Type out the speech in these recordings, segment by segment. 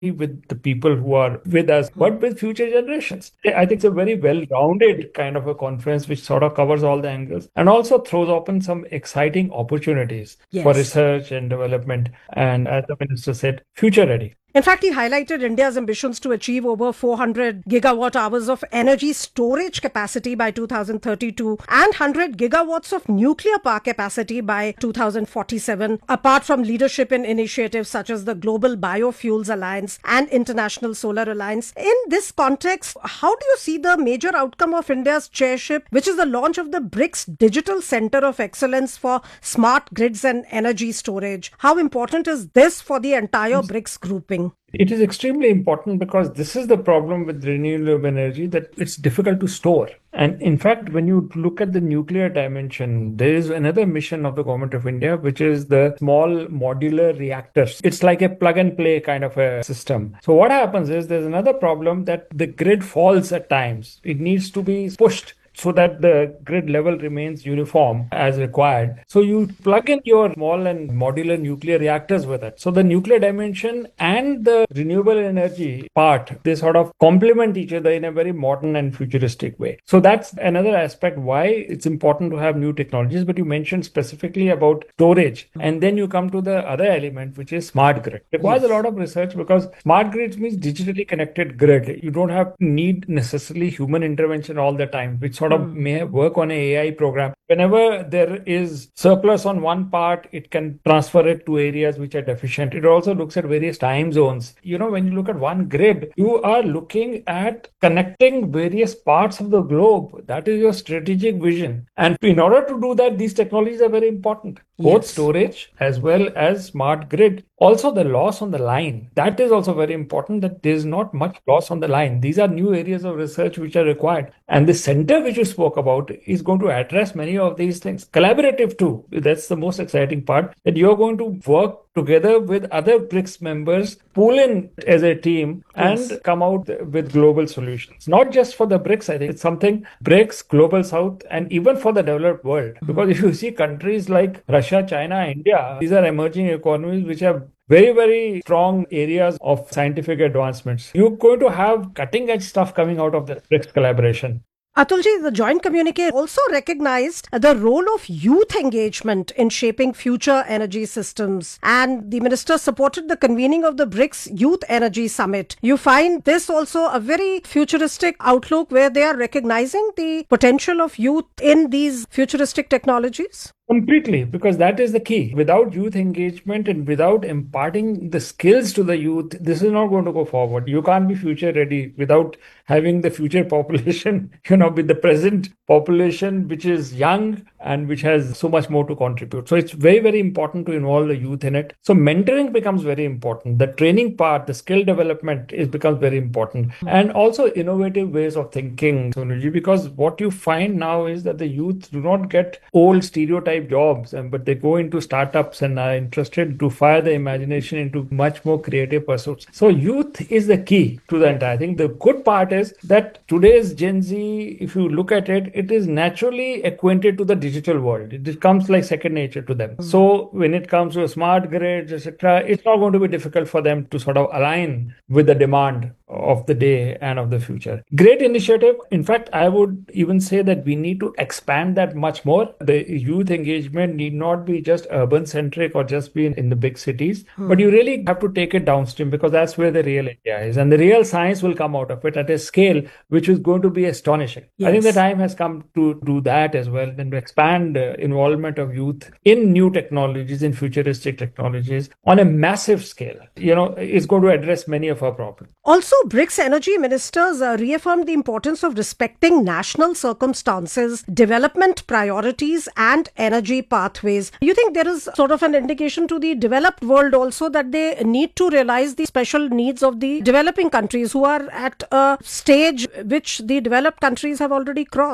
with the people who are with us, but with future generations. I think it's a very well-rounded kind of a conference which sort of covers all the angles and also throws open some exciting opportunities for Yes. research and development. And as the minister said, future ready. In fact, he highlighted India's ambitions to achieve over 400 gigawatt hours of energy storage capacity by 2032 and 100 gigawatts of nuclear power capacity by 2047, apart from leadership in initiatives such as the Global Biofuels Alliance and International Solar Alliance. In this context, how do you see the major outcome of India's chairship, which is the launch of the BRICS Digital Center of Excellence for Smart Grids and Energy Storage? How important is this for the entire BRICS grouping? It is extremely important because this is the problem with renewable energy, that it's difficult to store. And in fact, when you look at the nuclear dimension, there is another mission of the government of India, which is the small modular reactors. It's like a plug and play kind of a system. So what happens is there's another problem that the grid falls at times. It needs to be pushed so that the grid level remains uniform as required. So you plug in your small and modular nuclear reactors with it. So the nuclear dimension and the renewable energy part, they sort of complement each other in a very modern and futuristic way. So that's another aspect why it's important to have new technologies. But you mentioned specifically about storage. And then you come to the other element, which is smart grid. It requires a lot of research because smart grids means digitally connected grid. You don't have need necessarily human intervention all the time, which sort of may work on an AI program. Whenever there is surplus on one part, it can transfer it to areas which are deficient. It also looks at various time zones. When you look at one grid, you are looking at connecting various parts of the globe. That is your strategic vision. And in order to do that, these technologies are very important. Both storage as well as smart grid. Also, the loss on the line. That is also very important, that there is not much loss on the line. These are new areas of research which are required. And the center which you spoke about is going to address many of these things. Collaborative too. That's the most exciting part, that you're going to work together with other BRICS members, pool in as a team and come out with global solutions. Not just for the BRICS, I think it's something BRICS, Global South, and even for the developed world. Because if you see countries like Russia, China, India, these are emerging economies which have very, very strong areas of scientific advancements. You're going to have cutting edge stuff coming out of the BRICS collaboration. Atulji, the joint communique also recognized the role of youth engagement in shaping future energy systems, and the minister supported the convening of the BRICS Youth Energy Summit. You find this also a very futuristic outlook where they are recognizing the potential of youth in these futuristic technologies? Completely, because that is the key. Without youth engagement and without imparting the skills to the youth, this is not going to go forward. You can't be future ready without having the future population, with the present population, which is young and which has so much more to contribute. So it's very, very important to involve the youth in it. So mentoring becomes very important. The training part, the skill development becomes very important. And also innovative ways of thinking, Sonuji, because what you find now is that the youth do not get old stereotype jobs, but they go into startups and are interested to fire the imagination into much more creative pursuits. So youth is the key to the entire thing. The good part is that today's Gen Z, if you look at it, it is naturally acquainted to the digital world. It comes like second nature to them. So when it comes to smart grids, etc., it's not going to be difficult for them to sort of align with the demand of the day and of the future. Great initiative. In fact, I would even say that we need to expand that much more. The youth engagement need not be just urban centric or just be in the big cities, but you really have to take it downstream, because that's where the real India is. And the real science will come out of it at a scale which is going to be astonishing. I think the time has come to do that as well, and to expand involvement of youth in new technologies, in futuristic technologies on a massive scale. Is going to address many of our problems. Also, BRICS energy ministers reaffirmed the importance of respecting national circumstances, development priorities, and energy pathways. You think there is sort of an indication to the developed world also that they need to realize the special needs of the developing countries who are at a stage which the developed countries have already crossed?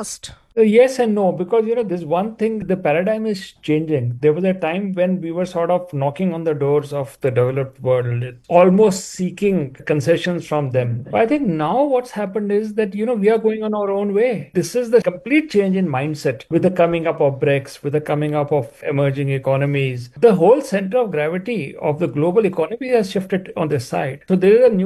Yes and no, because there's one thing, the paradigm is changing. There was a time when we were sort of knocking on the doors of the developed world, almost seeking concessions from them. But I think now what's happened is that, we are going on our own way. This is the complete change in mindset with the coming up of BRICS, with the coming up of emerging economies. The whole center of gravity of the global economy has shifted on this side. So there is a new